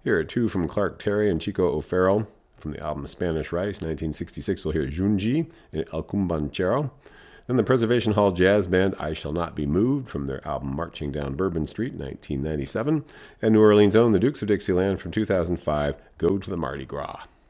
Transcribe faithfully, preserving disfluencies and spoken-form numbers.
Here are two from Clark Terry and Chico O'Farrell from the album Spanish Rice, nineteen sixty-six. We'll hear Junji and El Cumbanchero. Then the Preservation Hall Jazz Band, I Shall Not Be Moved, from their album Marching Down Bourbon Street, nineteen ninety-seven. And New Orleans' own The Dukes of Dixieland from two thousand five, Go to the Mardi Gras.